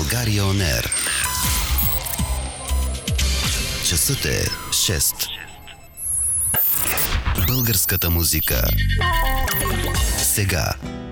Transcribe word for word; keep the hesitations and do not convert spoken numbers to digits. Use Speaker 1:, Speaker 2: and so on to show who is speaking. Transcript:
Speaker 1: България On Air. Часът е шест. Българската музика. Сега.